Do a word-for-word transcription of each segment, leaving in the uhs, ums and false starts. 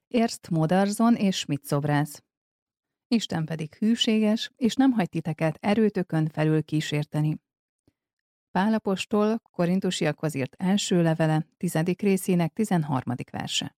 Ernst Modersohn és Schmidt szobrász. Isten pedig hűséges, és nem hagy titeket erőtökön felül kísérteni. Pál apostol Korintusiakhoz írt első levele, tizedik részének tizenharmadik verse.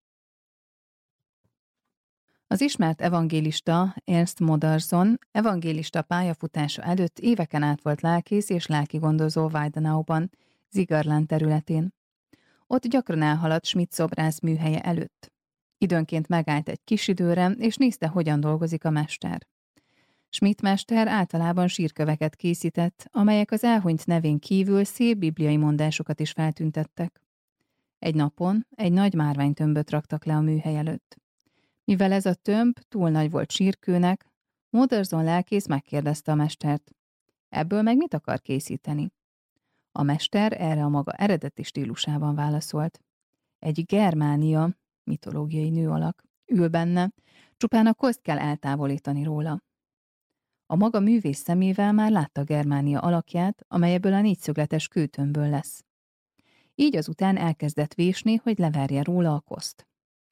Az ismert evangélista Ernst Modersohn evangélista pályafutása előtt éveken át volt lelkész és lelkigondozó Weidenauban, Zigarland területén. Ott gyakran elhaladt Schmidt szobrász műhelye előtt. Időnként megállt egy kis időre, és nézte, hogyan dolgozik a mester. Schmidt mester általában sírköveket készített, amelyek az elhunyt nevén kívül szép bibliai mondásokat is feltüntettek. Egy napon egy nagy márványtömböt raktak le a műhely előtt. Mivel ez a tömb túl nagy volt sírkőnek, Modersohn lelkész megkérdezte a mestert, ebből meg mit akar készíteni? A mester erre a maga eredeti stílusában válaszolt. Egy Germánia, mitológiai nőalak, ül benne, csupán a koszt kell eltávolítani róla. A maga művész szemével már látta Germánia alakját, amely ebből a négyszögletes kőtömbből lesz. Így azután elkezdett vésni, hogy leverje róla a koszt.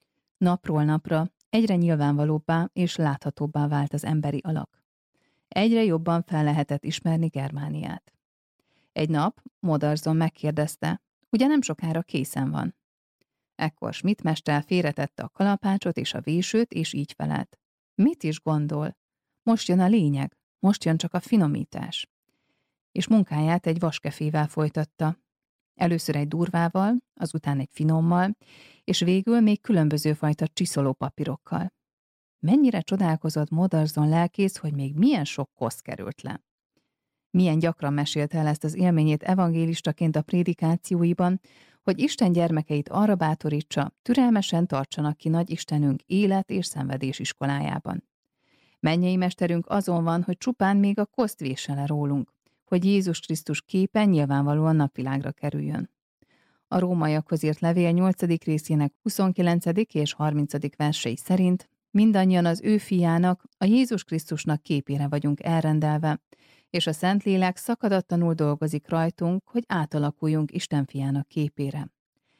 Napról napra egyre nyilvánvalóbbá és láthatóbbá vált az emberi alak. Egyre jobban fel lehetett ismerni Germániát. Egy nap Modersohn megkérdezte, ugye nem sokára készen van. Ekkor Schmidt mester félretette a kalapácsot és a vésőt, és így felelt. Mit is gondol? Most jön a lényeg, most jön csak a finomítás. És munkáját egy vaskefével folytatta. Először egy durvával, azután egy finommal, és végül még különböző fajta csiszoló papírokkal. Mennyire csodálkozott Modersohn lelkész, hogy még milyen sok kosz került le. Milyen gyakran mesélte el ezt az élményét evangélistaként a prédikációiban, hogy Isten gyermekeit arra bátorítsa, türelmesen tartsanak ki nagy Istenünk élet és szenvedés iskolájában. Mennyei mesterünk azon van, hogy csupán még a koszt vésse le rólunk, hogy Jézus Krisztus képe nyilvánvalóan napvilágra kerüljön. A rómaiakhoz írt levél nyolcadik részének huszonkilencedik és harmincadik versei szerint mindannyian az ő fiának, a Jézus Krisztusnak képére vagyunk elrendelve, és a Szentlélek szakadatlanul dolgozik rajtunk, hogy átalakuljunk Isten fiának képére.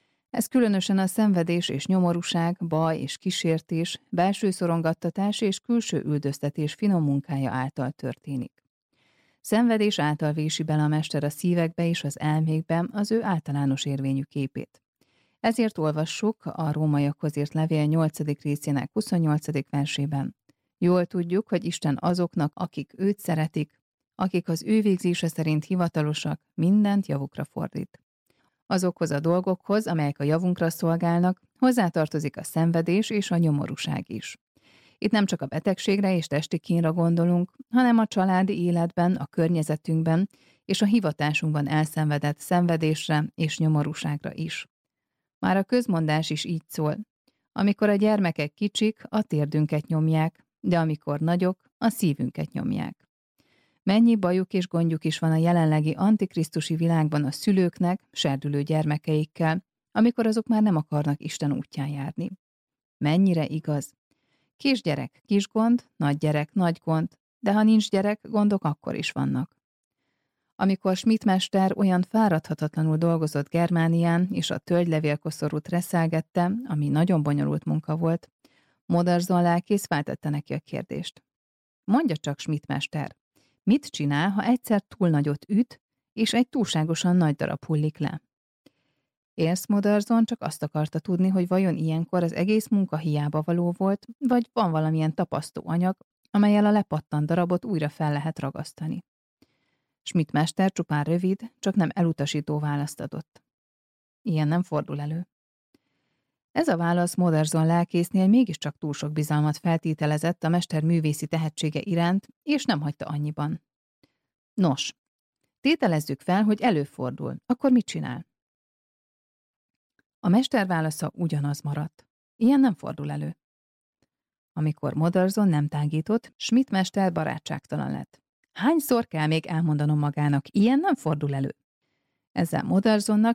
Ez különösen a szenvedés és nyomorúság, baj és kísértés, belső szorongattatás és külső üldöztetés finom munkája által történik. Szenvedés által vési bele a mester a szívekbe és az elmékbe az ő általános érvényű képét. Ezért olvassuk a rómaiakhoz írt levél nyolcadik részének huszonnyolcadik versében. Jól tudjuk, hogy Isten azoknak, akik őt szeretik, akik az ő végzése szerint hivatalosak, mindent javukra fordít. Azokhoz a dolgokhoz, amelyek a javunkra szolgálnak, hozzátartozik a szenvedés és a nyomorúság is. Itt nem csak a betegségre és testi kínra gondolunk, hanem a családi életben, a környezetünkben és a hivatásunkban elszenvedett szenvedésre és nyomorúságra is. Már a közmondás is így szól. Amikor a gyermekek kicsik, a térdünket nyomják, de amikor nagyok, a szívünket nyomják. Mennyi bajuk és gondjuk is van a jelenlegi antikrisztusi világban a szülőknek, serdülő gyermekeikkel, amikor azok már nem akarnak Isten útján járni. Mennyire igaz? Kisgyerek, kis gond, nagy gyerek, nagy gond, de ha nincs gyerek, gondok akkor is vannak. Amikor Schmidt mester olyan fáradhatatlanul dolgozott Germánián, és a tölgylevélkoszorút reszelgette, ami nagyon bonyolult munka volt, Modersohn lelkész feltette neki a kérdést. Mondja csak, Schmidt mester, mit csinál, ha egyszer túl nagyot üt, és egy túlságosan nagy darab hullik le? Ernst Modersohn csak azt akarta tudni, hogy vajon ilyenkor az egész munka hiába való volt, vagy van valamilyen tapasztó anyag, amellyel a lepattant darabot újra fel lehet ragasztani. Schmidt mester csupán rövid, csak nem elutasító választ adott. Ilyen nem fordul elő. Ez a válasz Modersohn lelkésznél mégiscsak túl sok bizalmat feltételezett a mester művészi tehetsége iránt, és nem hagyta annyiban. Nos, tételezzük fel, hogy előfordul, akkor mit csinál? A mester válasza ugyanaz maradt. Ilyen nem fordul elő. Amikor Modersohn nem tágított, Schmidt mester barátságtalan lett. Hányszor kell még elmondanom magának, ilyen nem fordul elő? Ezzel Modersohnnak